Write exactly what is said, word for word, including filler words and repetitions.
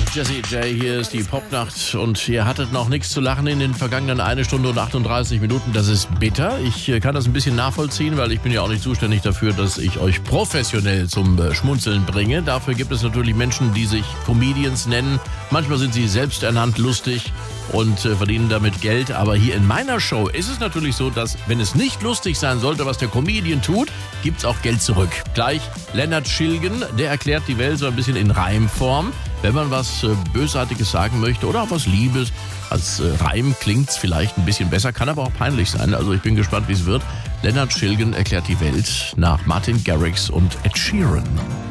Jessie J, hier ist die Popnacht und ihr hattet noch nichts zu lachen in den vergangenen eine Stunde und achtunddreißig Minuten. Das ist bitter. Ich kann das ein bisschen nachvollziehen, weil ich bin ja auch nicht zuständig dafür, dass ich euch professionell zum Schmunzeln bringe. Dafür gibt es natürlich Menschen, die sich Comedians nennen. Manchmal sind sie selbsternannt lustig und äh, verdienen damit Geld. Aber hier in meiner Show ist es natürlich so, dass, wenn es nicht lustig sein sollte, was der Comedian tut, gibt's auch Geld zurück. Gleich Lennart Schilgen, der erklärt die Welt so ein bisschen in Reimform. Wenn man was äh, Bösartiges sagen möchte oder auch was Liebes, als äh, Reim klingt's vielleicht ein bisschen besser, kann aber auch peinlich sein. Also ich bin gespannt, wie es wird. Lennart Schilgen erklärt die Welt nach Martin Garrix und Ed Sheeran.